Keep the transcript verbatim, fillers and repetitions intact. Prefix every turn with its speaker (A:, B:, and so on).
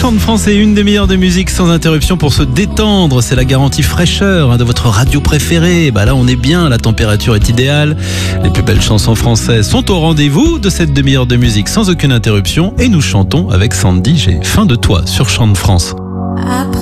A: Chant de France et une demi-heure de musique sans interruption pour se détendre. C'est la garantie fraîcheur hein, de votre radio préférée. Bah là, on est bien, la température est idéale. Les plus belles chansons françaises sont au rendez-vous de cette demi-heure de musique sans aucune interruption. Et nous chantons avec Sandy, j'ai faim de toi sur Chant de France.